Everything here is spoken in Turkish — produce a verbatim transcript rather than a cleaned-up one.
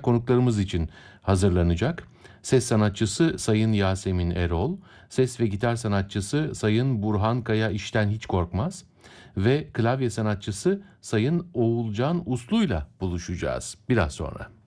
konuklarımız için hazırlanacak. Ses sanatçısı Sayın Yasemin Erol, ses ve gitar sanatçısı Sayın Burhan Kaya İşten Hiç Korkmaz ve klavye sanatçısı Sayın Oğulcan Uslu'yla buluşacağız biraz sonra.